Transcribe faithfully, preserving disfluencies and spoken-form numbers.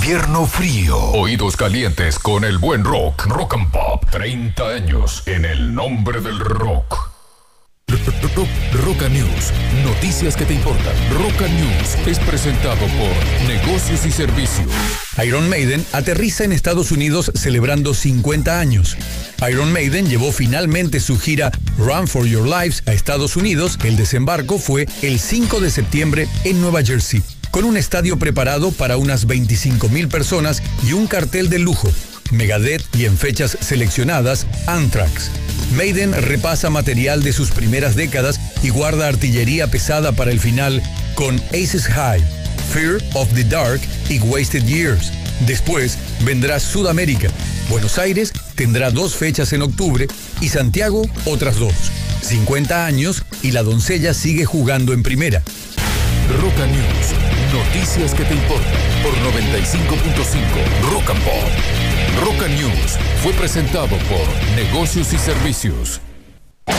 invierno frío. Oídos calientes con el buen rock. Rock and Pop. treinta años en el nombre del rock. Roca News, noticias que te importan. Roca News es presentado por Negocios y Servicios. Iron Maiden aterriza en Estados Unidos celebrando cincuenta años. Iron Maiden llevó finalmente su gira Run for Your Lives a Estados Unidos. El desembarco fue el cinco de septiembre en Nueva Jersey, con un estadio preparado para unas veinticinco mil personas y un cartel de lujo. Megadeth y en fechas seleccionadas, Anthrax. Maiden repasa material de sus primeras décadas y guarda artillería pesada para el final con Aces High, Fear of the Dark y Wasted Years. Después vendrá Sudamérica. Buenos Aires tendrá dos fechas en octubre y Santiago otras dos. cincuenta años y la doncella sigue jugando en primera. Roca News, noticias que te importan por noventa y cinco punto cinco Rock and Pop. Roca News fue presentado por Negocios y Servicios.